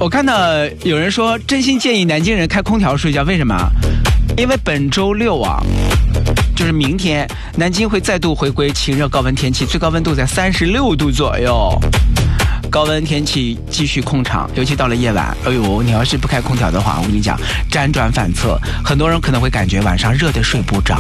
我看到有人说真心建议南京人开空调睡觉，为什么？因为本周六啊，就是明天，南京会再度回归晴热高温天气，最高温度在36度左右。高温天气继续控场，尤其到了夜晚，哎呦，你要是不开空调的话，我跟你讲，辗转反侧，很多人可能会感觉晚上热得睡不着。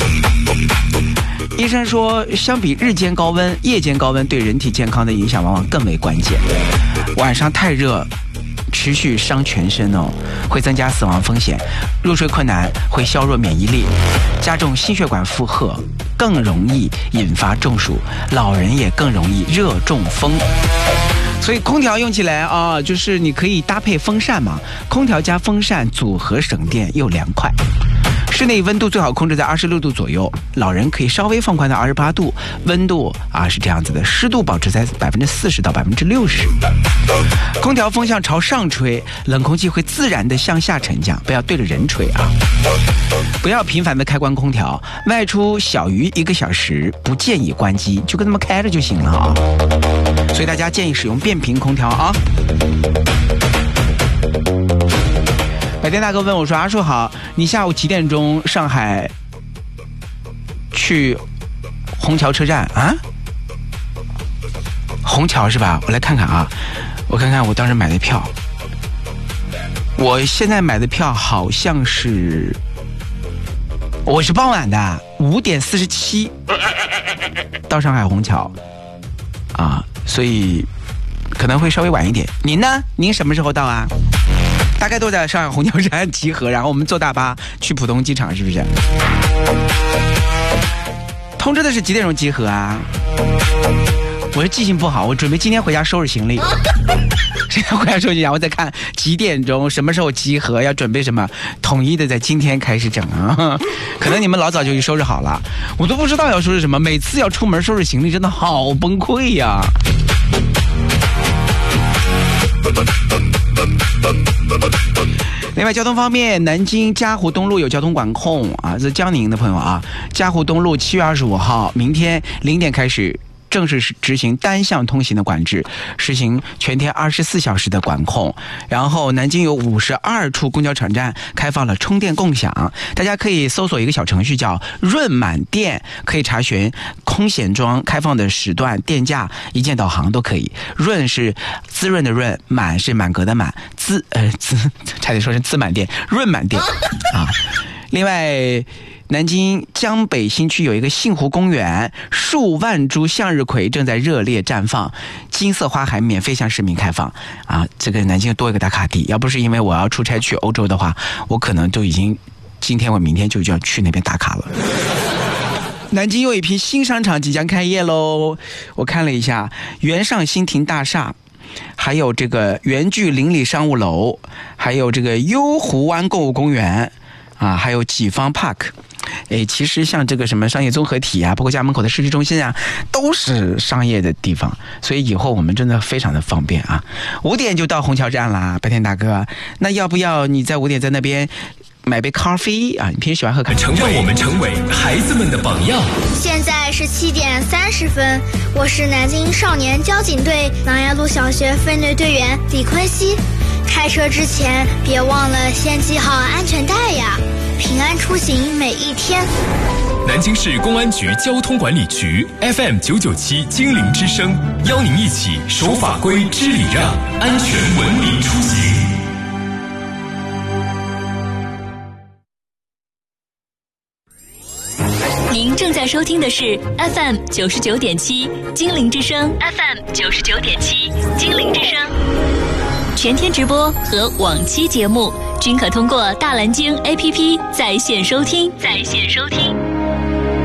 医生说，相比日间高温，夜间高温对人体健康的影响往往更为关键。晚上太热，持续伤全身哦，会增加死亡风险，入睡困难，会削弱免疫力，加重心血管负荷，更容易引发中暑，老人也更容易热中风。所以空调用起来啊，就是你可以搭配风扇嘛，空调加风扇组合省电又凉快。室内温度最好控制在26度左右，老人可以稍微放宽到28度，温度啊是这样子的，湿度保持在40%到60%。空调风向朝上吹，冷空气会自然的向下沉降，不要对着人吹啊。不要频繁的开关空调，外出小于1个小时不建议关机，就跟他们开着就行了啊。所以大家建议使用变频空调啊。白天大哥问我说：“阿树好，你下午几点钟上海去虹桥车站啊？虹桥是吧？我来看看啊，我看看我当时买的票。我现在买的票好像是，我是傍晚的5点47到上海虹桥啊，所以可能会稍微晚一点。您呢？您什么时候到啊？”大概都在上海虹桥站集合，然后我们坐大巴去浦东机场，是不是？通知的是几点钟集合啊？我是记性不好，我准备今天回家收拾行李。今天回家收拾行李，我再看几点钟，什么时候集合，要准备什么，统一的在今天开始整啊。可能你们老早就收拾好了，我都不知道要收拾什么。每次要出门收拾行李，真的好崩溃呀。另外交通方面，南京嘉湖东路有交通管控啊，这是江宁的朋友啊，嘉湖东路7月25号明天0点开始正式执行单向通行的管制，实行全天24小时的管控。然后南京有52处公交场站开放了充电共享，大家可以搜索一个小程序叫润满电，可以查询空闲装开放的时段、电价、一键导航都可以。润是滋润的润，满是满格的满，差点说成滋满电，润满电啊。另外南京江北新区有一个杏湖公园，数万株向日葵正在热烈绽放，金色花海免费向市民开放啊！这个南京多一个打卡地，要不是因为我要出差去欧洲的话，我可能都已经今天我明天就要去那边打卡了。南京有一批新商场即将开业喽，我看了一下，原上新亭大厦，还有这个原聚邻里商务楼，还有这个优湖湾购物公园啊，还有济方 Park。其实像这个什么商业综合体啊，包括家门口的市区中心啊，都是商业的地方，所以以后我们真的非常的方便啊。5点就到虹桥站啦，白天大哥，那要不要你在5点在那边买杯咖啡啊？你平时喜欢喝咖啡？ 让我们成为孩子们的榜样。 现在是7点30分，我是南京少年交警队琅琊路小学分队队员李坤熙。开车之前别忘了先系好安全带呀，平安出行每一天。 南京市公安局交通管理局 FM 997精灵之声，邀您一起守法规、知礼让，安全文明出行。 您正在收听的是 FM 99.7精灵之声 ，FM 99.7精灵之声。全天直播和往期节目均可通过大蓝鲸 APP 在线收听。